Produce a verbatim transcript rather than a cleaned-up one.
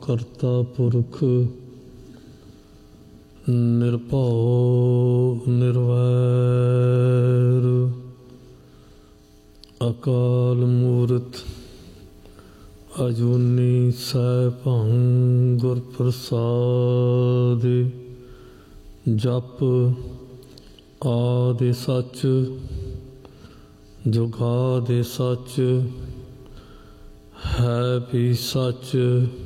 ਕਰਤਾ ਪੁਰਖ ਨਿਰਭਉ ਨਿਰਵੈਰ ਅਕਾਲ ਮੂਰਤ ਅਜੂਨੀ ਸੈਭੰ ਗੁਰ ਪ੍ਰਸਾਦਿ। ਜਪ ਆਦਿ ਸੱਚ ਜੁਗਾਦਿ ਸੱਚ ਹੈ ਵੀ ਸੱਚ